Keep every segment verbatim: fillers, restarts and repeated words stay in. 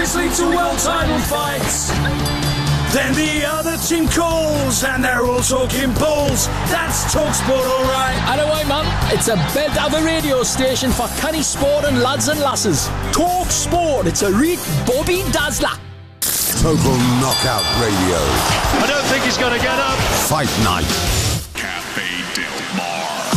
To world title fights. Then the other team calls and they're all talking balls. That's TalkSport, alright. Anyway, man, it's a bed of a radio station for canny sport and lads and lasses. TalkSport, it's a real Bobby Dazzler. Total Knockout Radio. I don't think he's going to get up. Fight Night. Cafe Del Mar.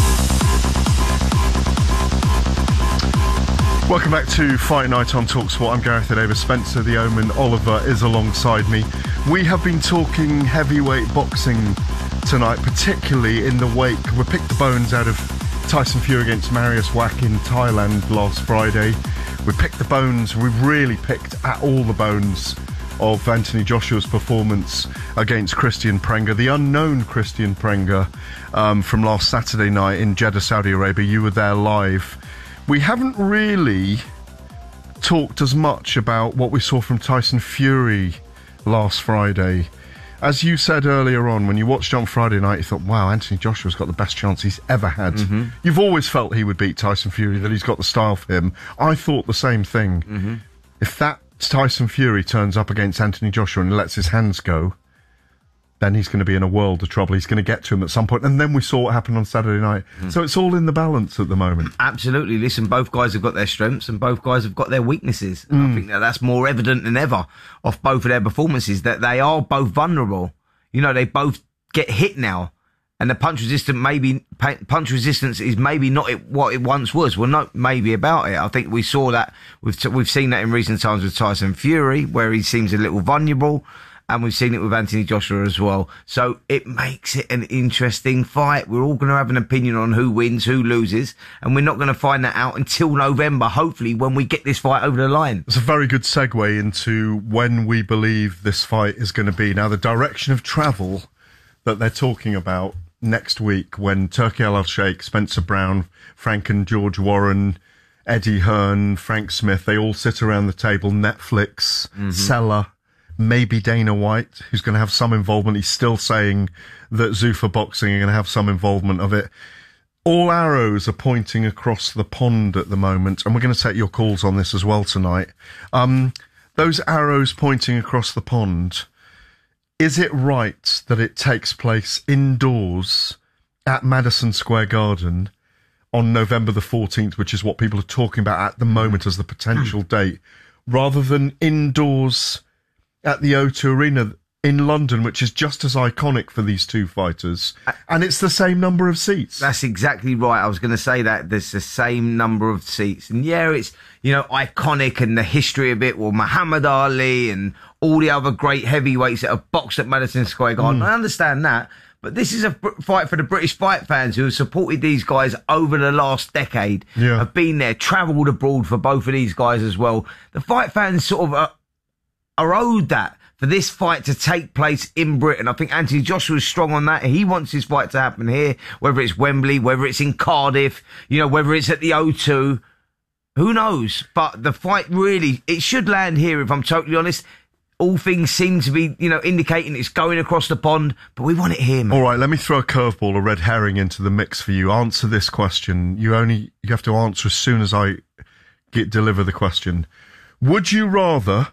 Welcome back to Fight Night on TalkSport. I'm Gareth Davis. Spencer the Omen Oliver is alongside me. We have been talking heavyweight boxing tonight, particularly in the wake. We picked the bones out of Tyson Fury against Marius Wack in Thailand last Friday. We picked the bones, we really picked at all the bones of Anthony Joshua's performance against Christian Prenga, the unknown Christian Prenga, um, from last Saturday night in Jeddah, Saudi Arabia. You were there live. We haven't really talked as much about what we saw from Tyson Fury last Friday. As you said earlier on, when you watched on Friday night, you thought, wow, Anthony Joshua's got the best chance he's ever had. Mm-hmm. You've always felt he would beat Tyson Fury, that he's got the style for him. I thought the same thing. Mm-hmm. If that Tyson Fury turns up against Anthony Joshua and lets his hands go, then he's going to be in a world of trouble. He's going to get to him at some point. And then we saw what happened on Saturday night. Mm. So it's all in the balance at the moment. Absolutely. Listen, both guys have got their strengths and both guys have got their weaknesses. And mm. I think that that's more evident than ever off both of their performances, that they are both vulnerable. You know, they both get hit now. And the punch resistance maybe punch resistance is maybe not it, what it once was. Well, not maybe about it. I think we saw that. We've, we've seen that in recent times with Tyson Fury, where he seems a little vulnerable. And we've seen it with Anthony Joshua as well. So it makes it an interesting fight. We're all going to have an opinion on who wins, who loses. And we're not going to find that out until November, hopefully, when we get this fight over the line. It's a very good segue into when we believe this fight is going to be. Now, the direction of travel that they're talking about next week, when Turki Al-Sheikh, Spencer Brown, Frank and George Warren, Eddie Hearn, Frank Smith, they all sit around the table, Netflix, mm-hmm. Seller, maybe Dana White, who's going to have some involvement. He's still saying that Zuffa Boxing are going to have some involvement of it. All arrows are pointing across the pond at the moment, and we're going to take your calls on this as well tonight. Um, those arrows pointing across the pond, is it right that it takes place indoors at Madison Square Garden on November the fourteenth, which is what people are talking about at the moment as the potential date, rather than indoors at the O two Arena in London, which is just as iconic for these two fighters, and it's the same number of seats? That's exactly right. I was going to say that there's the same number of seats, and yeah, it's, you know, iconic, and the history of it, well, Muhammad Ali and all the other great heavyweights that have boxed at Madison Square Garden. Mm. I understand that, but this is a fight for the British fight fans who have supported these guys over the last decade, yeah. have been there, travelled abroad for both of these guys as well. The fight fans sort of are, are owed that, for this fight to take place in Britain. I think Anthony Joshua is strong on that. He wants his fight to happen here, whether it's Wembley, whether it's in Cardiff, you know, whether it's at the O two. Who knows? But the fight really, it should land here, if I'm totally honest. All things seem to be, you know, indicating it's going across the pond, but we want it here, man. All right, let me throw a curveball, a red herring into the mix for you. Answer this question. You only, you have to answer as soon as I get, deliver the question. Would you rather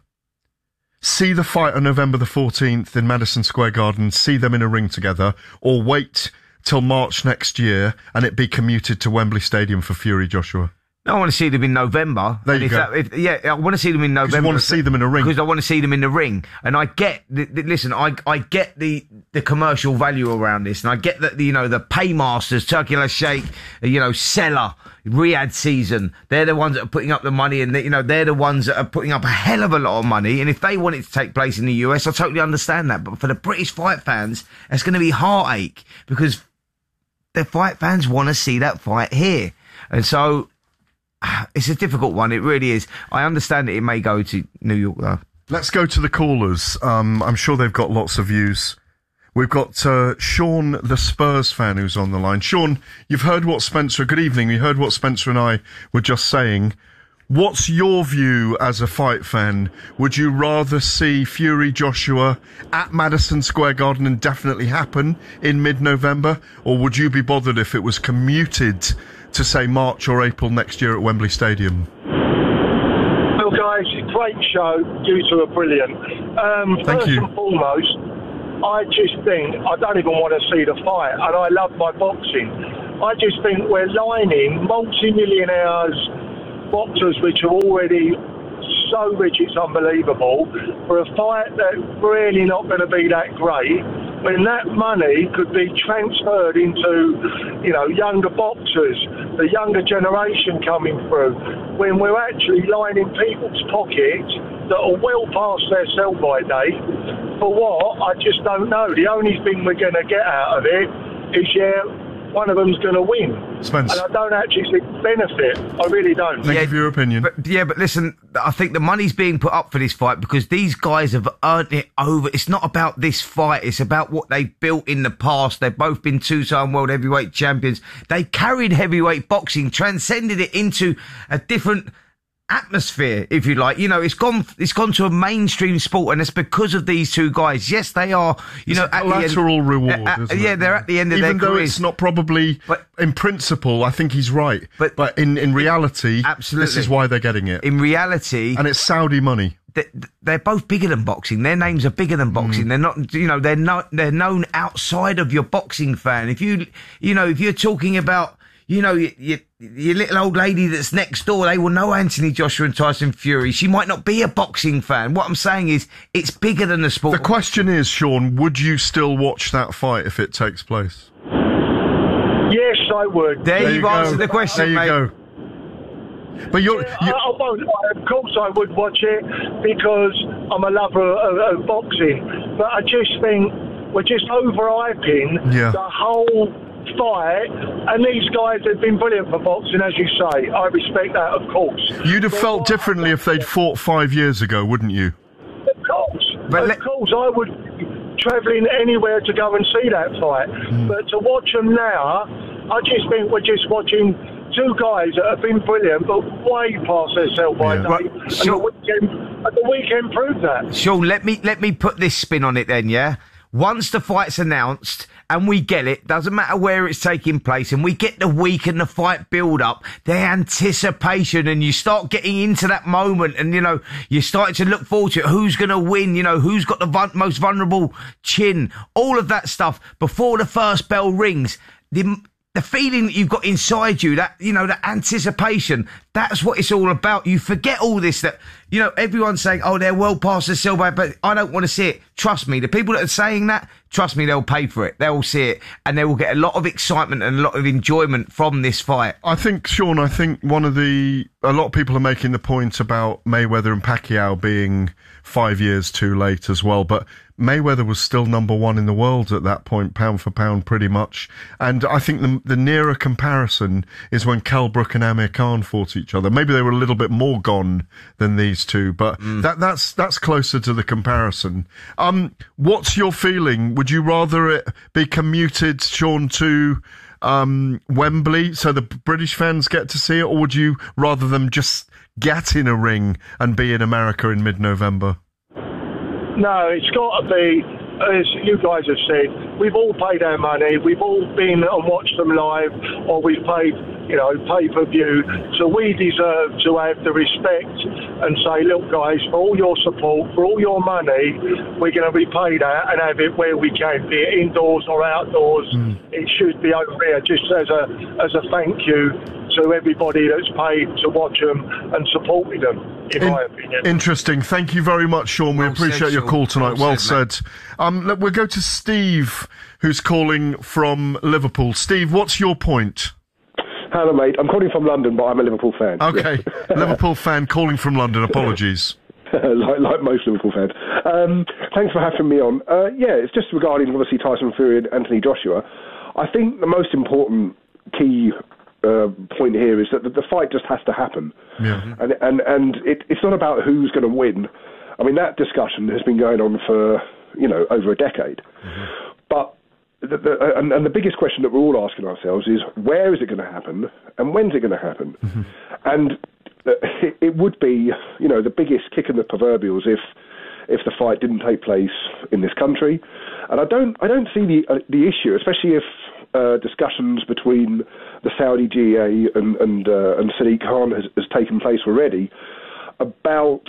see the fight on November the fourteenth in Madison Square Garden, see them in a ring together, or wait till March next year and it be commuted to Wembley Stadium for Fury Joshua? No, I want to see them in November. There you if go. That, if, yeah, I want to see them in November. You want to see them in a ring. Because I want to see them in the ring. And I get, the, the, listen, I I get the the commercial value around this. And I get that, the, you know, the paymasters, Turki Al-Sheikh, you know, Seller, Riyadh Season, they're the ones that are putting up the money, and, they, you know, they're the ones that are putting up a hell of a lot of money. And if they want it to take place in the U S, I totally understand that. But for the British fight fans, it's going to be heartache, because the fight fans want to see that fight here. And so it's a difficult one. It really is. I understand that it may go to New York, though. Let's go to the callers. Um, I'm sure they've got lots of views. We've got uh, Sean, the Spurs fan, who's on the line. Sean, you've heard what Spencer... Good evening. You heard what Spencer and I were just saying. What's your view as a fight fan? Would you rather see Fury Joshua at Madison Square Garden and definitely happen in mid-November? Or would you be bothered if it was commuted to, say, March or April next year at Wembley Stadium? Well, guys, great show. You two are brilliant. Um, Thank first you. and foremost, I just think I don't even want to see the fight, and I love my boxing. I just think we're lining multi-millionaires, boxers which are already so rich it's unbelievable, for a fight that's really not going to be that great, when that money could be transferred into, you know, younger boxers, the younger generation coming through, when we're actually lining people's pockets that are well past their sell-by date. For what? I just don't know. The only thing we're going to get out of it is, yeah, one of them's going to win. Spence. And I don't actually see the benefit. I really don't. Thank Yeah, you for your opinion. But, yeah, but listen, I think the money's being put up for this fight because these guys have earned it over. It's not about this fight. It's about what they built in the past. They've both been two-time world heavyweight champions. They carried heavyweight boxing, transcended it into a different atmosphere, if you like. You know, it's gone it's gone to a mainstream sport, and it's because of these two guys. Yes, they are, you It's know, a at the end- collateral reward, uh, uh, isn't yeah, it? they're at the end of Even their though careers. it's not probably, But- in principle, I think he's right. But- But, in, in reality, Absolutely. this is why they're getting it. In reality, And it's Saudi money. th- they're both bigger than boxing. Their names are bigger than boxing. They're not, you know, they're not, they're known outside of your boxing fan. If you, you know, if you're talking about, you know, your, your, your little old lady that's next door, they will know Anthony Joshua and Tyson Fury. She might not be a boxing fan. What I'm saying is, it's bigger than the sport. The question is, Sean, would you still watch that fight if it takes place? Yes, I would. There, There you've you go. answered the question, There you mate. go. But you're, I, you, I won't. I, of course, I would watch it because I'm a lover of, of boxing. But I just think we're just overhyping Yeah. the whole fight. And these guys have been brilliant for boxing, as you say. I respect that, of course. you'd have But felt what- differently if they'd fought five years ago, wouldn't you? Of course. But of let- course, I would travelling anywhere to go and see that fight. Hmm. But to watch them now, I just think we're just watching two guys that have been brilliant, but way past their sell-by Yeah. date. Right, And sure. the weekend, and the weekend proved that. Sean, let me let me put this spin on it then, yeah? Once the fight's announced and we get it, doesn't matter where it's taking place, and we get the week and the fight build up, the anticipation, and you start getting into that moment, and, you know, you're starting to look forward to it. Who's going to win? You know, who's got the vul- most vulnerable chin? All of that stuff before the first bell rings. The, the feeling that you've got inside you, that, you know, that anticipation, that's what it's all about. You forget all this, that, you know, everyone's saying, oh, they're well past the sell by, but I don't want to see it. Trust me, the people that are saying that, trust me, they'll pay for it. They'll see it, and they will get a lot of excitement and a lot of enjoyment from this fight. I think, Sean, I think one of the... A lot of people are making the point about Mayweather and Pacquiao being five years too late as well, but Mayweather was still number one in the world at that point, pound for pound, pretty much. And I think the, the nearer comparison is when Kell Brook and Amir Khan fought each other. Maybe they were a little bit more gone than these two, but Mm. that that's that's closer to the comparison. Um, what's your feeling? Would you rather it be commuted, Sean, to um, Wembley so the British fans get to see it, or would you rather them just get in a ring and be in America in mid-November? No, it's got to be, as you guys have said, we've all paid our money, we've all been and watched them live, or we've paid, you know, pay-per-view, so we deserve to have the respect and say, look guys, for all your support, for all your money, we're going to be paid out and have it where we can, be it indoors or outdoors. Mm. It should be over here, just as a as a thank you to everybody that's paid to watch them and supported them, in, in my opinion. Interesting. Thank you very much, Sean. We Well appreciate said, your Sean. call tonight. Well Well said, said. Um, look, we'll go to Steve, who's calling from Liverpool. Steve, what's your point? Hello, mate. I'm calling from London, but I'm a Liverpool fan. Okay. Liverpool fan calling from London. Apologies. like, like most Liverpool fans. Um, thanks for having me on. Uh, yeah, it's just regarding, obviously, Tyson Fury and Anthony Joshua. I think the most important key uh, point here is that the, the fight just has to happen. Yeah. And and, and it, it's not about who's going to win. I mean, that discussion has been going on for, you know, over a decade. Mm-hmm. But the, the, and, and the biggest question that we're all asking ourselves is, where is it going to happen and when's it going to happen? Mm-hmm. And it, it would be, you know, the biggest kick in the proverbials if if the fight didn't take place in this country. And I don't I don't see the uh, the issue, especially if uh, discussions between the Saudi G A and and, uh, and Sadiq Khan has, has taken place already about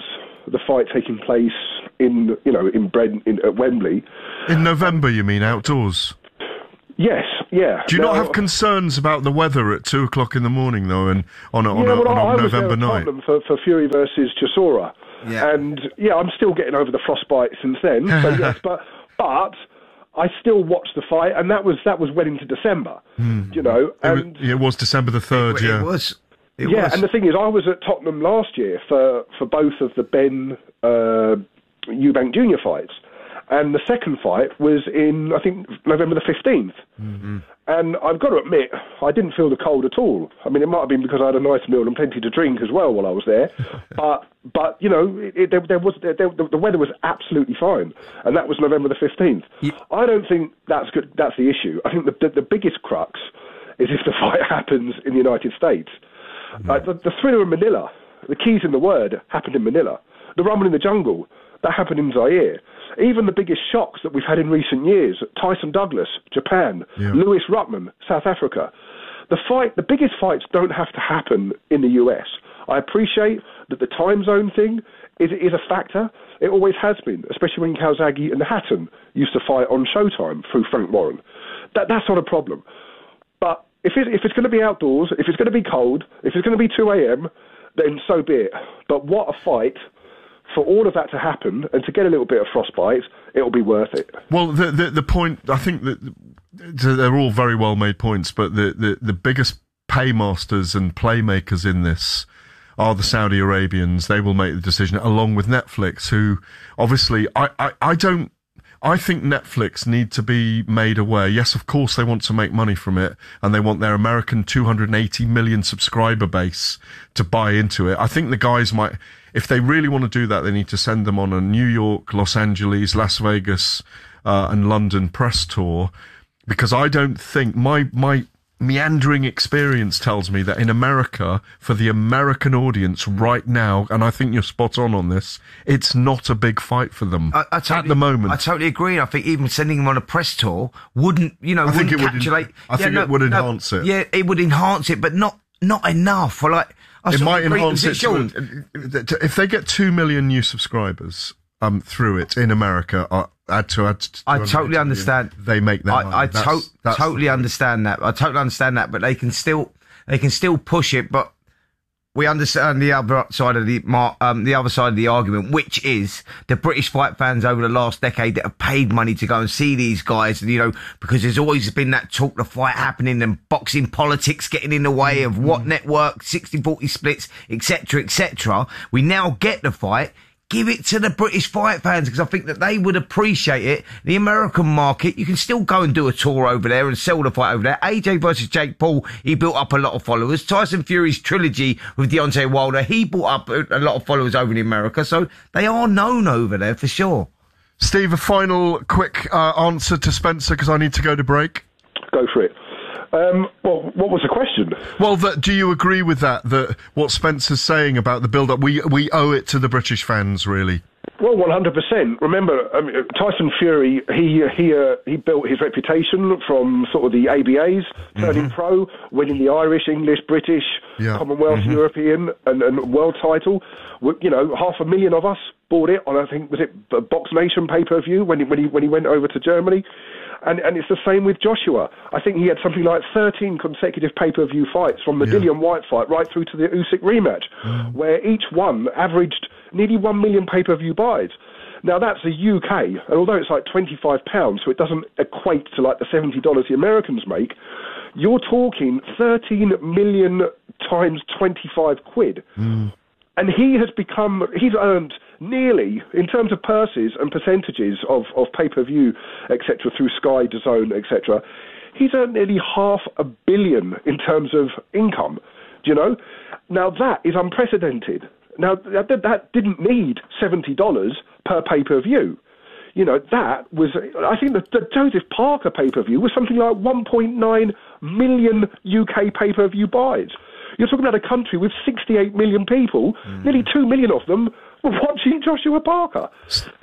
the fight taking place in, you know, in, Brent, in at Wembley. In November, you mean, outdoors? Yes, yeah. Do you now, not have concerns about the weather at two o'clock in the morning, though, and on a, on yeah, a, well, on a I, I November was there night? at Tottenham for, for Fury versus Chisora. Yeah. And, yeah, I'm still getting over the frostbite since then. So, yes, but, but I still watched the fight, and that was that was well into December, mm. you know. And And it, was, it was December the third, it, yeah. It was. It yeah, was. and the thing is, I was at Tottenham last year for, for both of the Ben uh, Eubank Junior fights. And the second fight was in, I think, November the fifteenth. Mm-hmm. And I've got to admit, I didn't feel the cold at all. I mean, it might have been because I had a nice meal and plenty to drink as well while I was there. but, but you know, it, it, there, there was there, there, the weather was absolutely fine. And that was November the fifteenth. Yeah. I don't think that's good. That's the issue. I think the, the, the biggest crux is if the fight happens in the United States. Mm-hmm. Uh, the, the thriller in Manila, the keys in the word, happened in Manila. The rumble in the jungle, that happened in Zaire. Even the biggest shocks that we've had in recent years, Tyson Douglas, Japan, yeah. Lewis Ruttman, South Africa. The fight, the biggest fights don't have to happen in the U S. I appreciate that the time zone thing is, is a factor. It always has been, especially when Calzaghe and Hatton used to fight on Showtime through Frank Warren. That, that's not a problem. But if, it, if it's going to be outdoors, if it's going to be cold, if it's going to be two a.m., then so be it. But what a fight. For all of that to happen and to get a little bit of frostbite, it'll be worth it. Well, the the, the point, I think that they're all very well made points, but the, the, the biggest paymasters and playmakers in this are the Saudi Arabians. They will make the decision, along with Netflix, who obviously, I, I, I don't, I think Netflix need to be made aware. Yes, of course, they want to make money from it, and they want their American two hundred eighty million subscriber base to buy into it. I think the guys might, if they really want to do that, they need to send them on a New York, Los Angeles, Las Vegas, uh, and London press tour, because I don't think my my meandering experience tells me that in America, for the American audience right now, and I think you're spot on on this, it's not a big fight for them I, I totally, at the moment. I totally agree. I think even sending them on a press tour wouldn't, you know, I think wouldn't it would. capitulate. En- I yeah, think no, it would enhance no, it. Yeah, it would enhance it, but not not enough. For like, I it might agree. enhance it. Sean? To, to, if they get two million new subscribers um, through it in America, uh, add to add. To I totally understand. They make that. I, I to- totally understand that. I totally understand that, but they can still they can still push it. But we understand the other side of the um, the other side of the argument, which is the British fight fans over the last decade that have paid money to go and see these guys, you know, because there's always been that talk, the fight happening and boxing politics getting in the way of what network, sixty forty splits, et cetera, et cetera. We now get the fight. Give it to the British fight fans, because I think that they would appreciate it. The American market, you can still go and do a tour over there and sell the fight over there. A J versus Jake Paul, he built up a lot of followers. Tyson Fury's trilogy with Deontay Wilder, he built up a lot of followers over in America. So they are known over there for sure. Steve, a final quick uh, answer to Spencer, because I need to go to break. Go for it. Um, well, what was the question? Well, that, do you agree with that, that what Spencer's saying about the build-up, we we owe it to the British fans, really? Well, one hundred percent. Remember, I mean, Tyson Fury, he he uh, he built his reputation from sort of the A B As, turning mm-hmm. pro, winning the Irish, English, British, yeah. Commonwealth, mm-hmm. European, and, and world title. You know, half a million of us bought it on, I think, was it Box Nation pay-per-view when he, when he, when he went over to Germany. And, and it's the same with Joshua. I think he had something like thirteen consecutive pay-per-view fights from the yeah. Dillian White fight right through to the Usyk rematch, mm. where each one averaged nearly one million pay-per-view buys. Now, that's the U K, and although it's like twenty-five pounds, so it doesn't equate to like the seventy dollars the Americans make, you're talking thirteen million times twenty-five quid. Mm. And he has become, he's earned nearly, in terms of purses and percentages of, of pay-per-view, et cetera, through Sky, DAZN, et cetera, he's earned nearly half a billion in terms of income, do you know? Now, that is unprecedented. Now, that, that didn't need seventy dollars per pay-per-view. You know, that was, I think the, the Joseph Parker pay-per-view was something like one point nine million U K pay-per-view buys. You're talking about a country with sixty-eight million people, mm. nearly two million of them were watching Joshua Parker. Put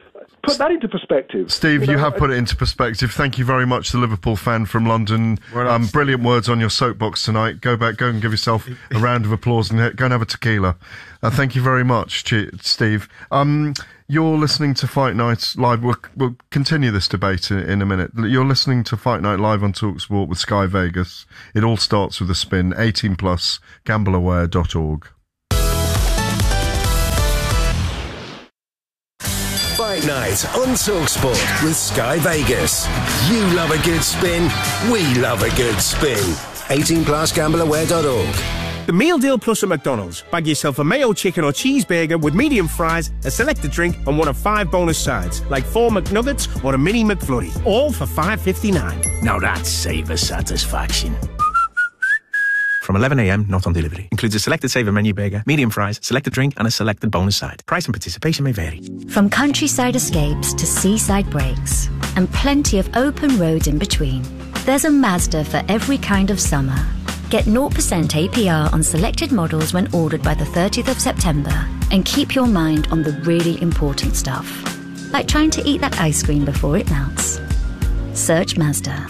put that into perspective. Steve, you, know, have put it into perspective. Thank you very much, the Liverpool fan from London. Um, brilliant words on your soapbox tonight. Go back, go and give yourself a round of applause and go and have a tequila. Uh, thank you very much, Ch- Steve. Um, you're listening to Fight Night Live. We'll, we'll continue this debate in, in a minute. You're listening to Fight Night Live on TalkSport with Sky Vegas. It all starts with a spin. eighteen plus, gamble aware dot org. Fight Night on TalkSport with Sky Vegas. You love a good spin, we love a good spin. eighteen plus, gamble aware dot org. The Meal Deal Plus at McDonald's. Bag yourself a mayo chicken or cheeseburger with medium fries, a selected drink, and one of five bonus sides, like four McNuggets or a mini McFlurry, all for five fifty-nine. Now that's savor satisfaction. From eleven a m, not on delivery. Includes a selected saver menu burger, medium fries, selected drink, and a selected bonus side. Price and participation may vary. From countryside escapes to seaside breaks, and plenty of open roads in between, there's a Mazda for every kind of summer. Get zero percent A P R on selected models when ordered by the thirtieth of September, and keep your mind on the really important stuff, like trying to eat that ice cream before it melts. Search Mazda.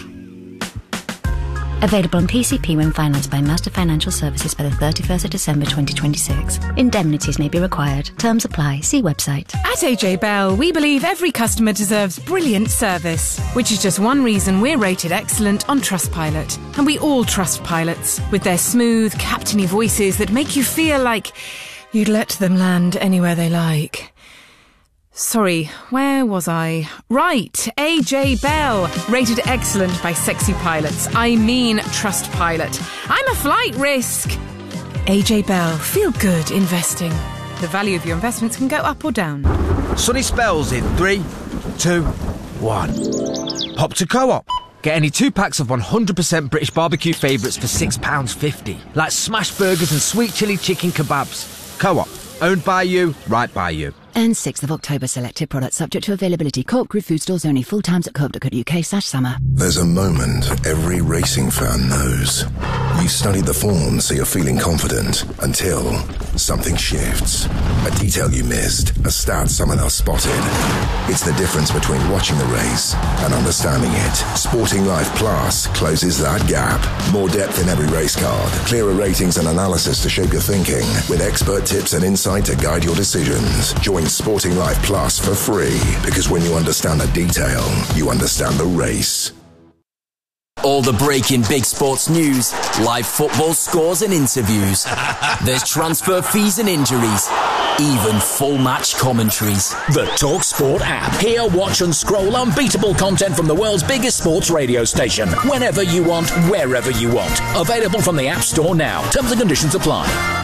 Available on P C P when financed by Mazda Financial Services by the thirty-first of December twenty twenty-six. Indemnities may be required. Terms apply. See website. At A J Bell, we believe every customer deserves brilliant service, which is just one reason we're rated excellent on Trustpilot. And we all trust pilots, with their smooth, captainy voices that make you feel like you'd let them land anywhere they like. Sorry, where was I? Right, A J Bell, rated excellent by sexy pilots. I mean Trustpilot. I'm a flight risk. A J Bell, feel good investing. The value of your investments can go up or down. Sunny spells in three, two, one. Pop to Co-op. Get any two packs of one hundred percent British barbecue favourites for six pounds fifty. Like smash burgers and sweet chilli chicken kebabs. Co-op. Owned by you, right by you. And sixth of October, selected products subject to availability. Co-op Group Food Stores only. Full times at co op dot co dot uk slash summer. There's a moment every racing fan knows. You've studied the form so you're feeling confident until something shifts. A detail you missed, a stat someone else spotted. It's the difference between watching the race and understanding it. Sporting Life Plus closes that gap. More depth in every race card, clearer ratings and analysis to shape your thinking, with expert tips and insight to guide your decisions. Join Sporting Life Plus for free, because when you understand the detail, you understand the race. All the breaking big sports news, live football scores and interviews. There's transfer fees and injuries, even full match commentaries. The TalkSport app. Hear, watch and scroll unbeatable content from the world's biggest sports radio station. Whenever you want, wherever you want. Available from the App Store now. Terms and conditions apply.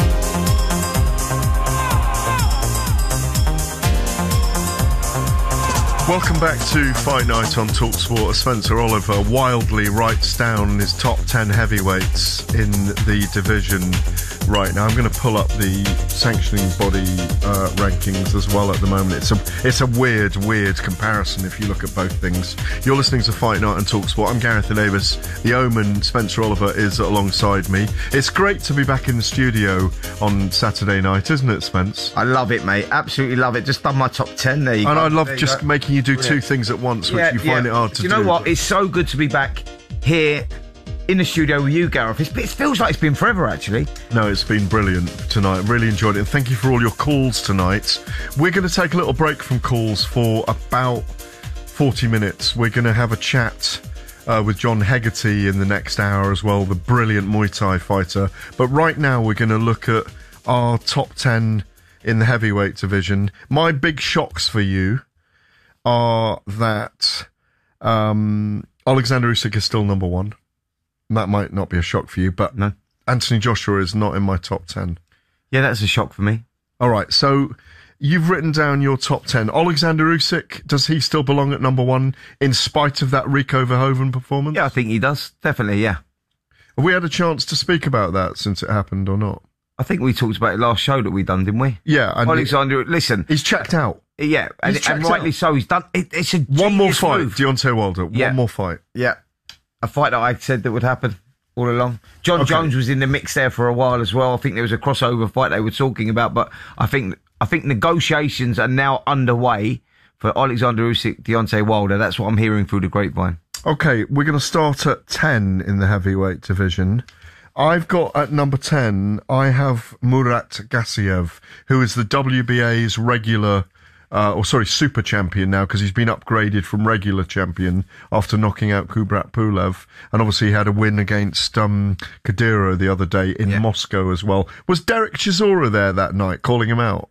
Welcome back to Fight Night on TalkSport. Spencer Oliver wildly writes down his top ten heavyweights in the division right now. I'm going to pull up the sanctioning body uh, rankings as well at the moment. It's a it's a weird, weird comparison if you look at both things. You're listening to Fight Night on TalkSport. I'm Gareth Davis. The Omen, Spencer Oliver, is alongside me. It's great to be back in the studio on Saturday night, isn't it, Spence? I love it, mate. Absolutely love it. Just done my top ten there. You and go. I love there just making you do two yeah. things at once, which yeah, you find yeah. it hard to do. You know what? It's so good to be back here in the studio with you, Gareth. It's, it feels like it's been forever, actually. No, it's been brilliant tonight. Really enjoyed it. And thank you for all your calls tonight. We're going to take a little break from calls for about forty minutes. We're going to have a chat uh, with John Hegarty in the next hour as well, the brilliant Muay Thai fighter. But right now, we're going to look at our top ten in the heavyweight division. My big shocks for you are that um, Alexander Usyk is still number one. That might not be a shock for you, but no. Anthony Joshua is not in my top ten. Yeah, that's a shock for me. All right, so you've written down your top ten. Alexander Usyk, does he still belong at number one in spite of that Rico Verhoeven performance? Yeah, I think he does. Definitely, yeah. Have we had a chance to speak about that since it happened or not? I think we talked about it last show that we done, didn't we? Yeah. And Alexander, listen. He's checked out. Yeah, and, and rightly out. so. He's done. It, it's a one more fight, move. Deontay Wilder. Yeah. One more fight. Yeah, a fight that I said that would happen all along. John okay. Jones was in the mix there for a while as well. I think there was a crossover fight they were talking about, but I think I think negotiations are now underway for Alexander Usyk, Deontay Wilder. That's what I'm hearing through the grapevine. Okay, we're going to start at ten in the heavyweight division. I've got at number ten, I have Murat Gassiev, who is the W B A's regular, uh, or sorry, super champion now, because he's been upgraded from regular champion after knocking out Kubrat Pulev. And obviously he had a win against um, Kadyrov the other day in yeah. Moscow as well. Was Derek Chisora there that night calling him out?